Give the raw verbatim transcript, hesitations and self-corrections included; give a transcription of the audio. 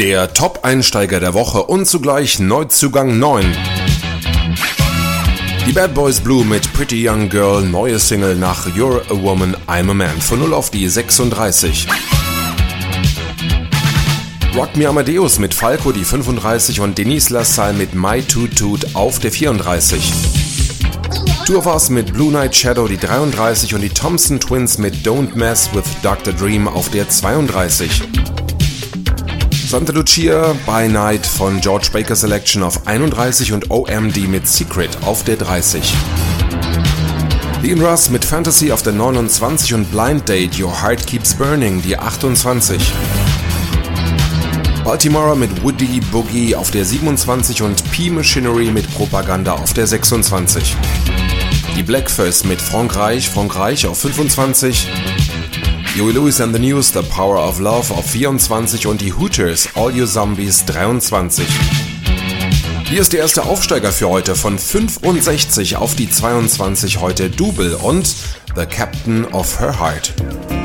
Der Top-Einsteiger der Woche und zugleich Neuzugang neun. Die Bad Boys Blue mit Pretty Young Girl, neue Single nach You're a Woman, I'm a Man, von null auf die sechsunddreißig. Rock Me Amadeus mit Falco die fünfunddreißig und Denise LaSalle mit My Toot Toot auf der vierunddreißig. Two of Us mit Blue Night Shadow die dreiunddreißig und die Thompson Twins mit Don't Mess with Doctor Dream auf der zweiunddreißig. Santa Lucia by Night von George Baker Selection auf einunddreißig und O M D mit Secret auf der dreißig. Leon Russ mit Fantasy auf der neunundzwanzig und Blind Date Your Heart Keeps Burning die achtundzwanzig. Baltimore mit Woody Boogie auf der siebenundzwanzig und P Machinery mit Propaganda auf der sechsundzwanzig. Die Blackfurs mit Frank Reich, Frank Reich auf fünfundzwanzig. Huey Lewis and the News, The Power of Love auf vierundzwanzig und die Hooters, All You Zombies dreiundzwanzig. Hier ist der erste Aufsteiger für heute von fünfundsechzig auf die zweiundzwanzig, heute Double und The Captain of Her Heart.